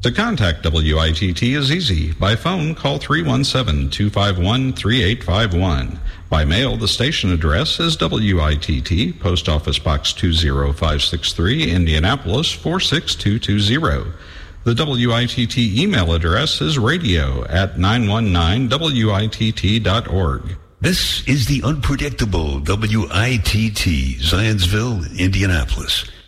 To contact WITT is easy. By phone, call 317-251-3851. By mail, the station address is WITT, Post Office Box 20563, Indianapolis 46220. The WITT email address is radio@919witt.org. This is the unpredictable WITT, Zionsville, Indianapolis.